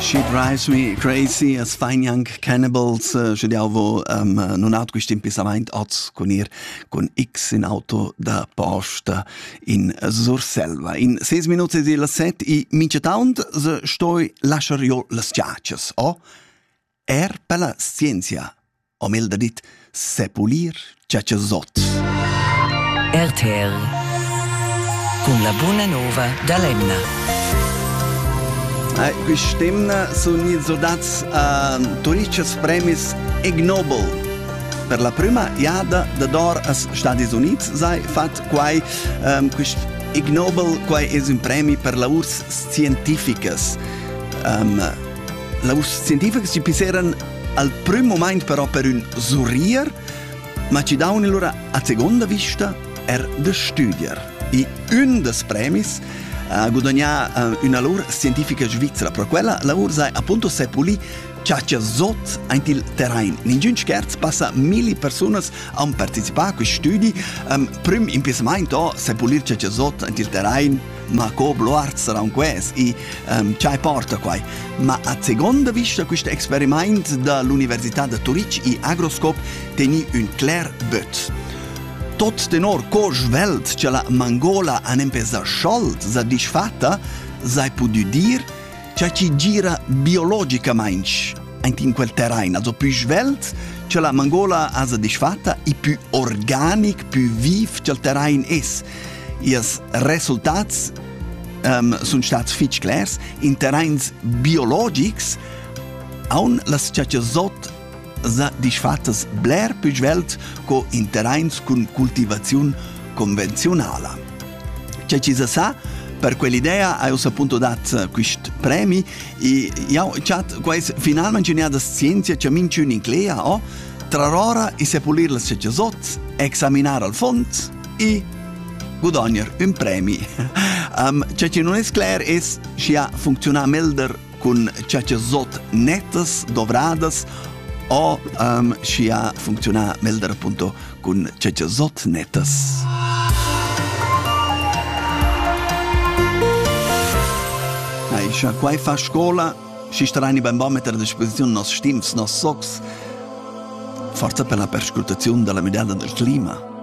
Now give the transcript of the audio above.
She Drives Me Crazy, as Fine Young Cannibals, schediavo non aut quist impensament oz con X in auto da posta in Surselva. In 6 minuti di la 7 i minchetaund se stoi lasciar io las ciacias, o per la scienza, o meglio dit, sepulir ciaciasot. RTR con la buona nuova da Lemna. Quest'emna sono i soldati turistici premis Ig Nobel. Per la prima iada da d'or als Stati Uniti sei fatto quai quest Ig Nobel quai es un premi per la urs scientificas. La urs scientificas ci piseran al primo moment però per un surrier, ma ci daun allora a seconda vista de studier. I un des premis guadagna una loro scientifica svizzera, però quella lavoro sai appunto sepuli ciaciasot anche il terrain. Ningun scherz passa 1000 persone a partecipare a questi studi. Prim impiesamento sepulir ciaciasot anche il terrain, ma co bloart sarà un ques e c'hai porta qua. Ma a seconda vista questo esperimento dall'Università di Zurich e Agroscope teni un clar but. Tot tenor co svelt che la mangola han empesa sciolt sa disfatta, sai pudu dir che ci gira biologicamente in quel terreno, also più svelt che la mangola ha sa disfatta e più organic, più viv che il terreno es. I risultati sono stati fitch clars in terreni biologics aun las ciaciasot sa disfattas bler più svelt co in terrains con cultivazione convenzionale. C'è ci sa per quell'idea hai appunto dat quist premi e ja chat quais finalmente ne da scienza che minci in clea o trarora e sepulir las ciaciasot, examinar al fond e guadagnar un premi. C'è ci non è clar es sia funziona melder con ciaciasot netas dovradas o scia funziona melder appunto con ciaciasot netas. Scia quai fa scuola si starani ben bon mettere a disposizione nos stims, nos socks, forza per la perscrutazione della medaglia del clima.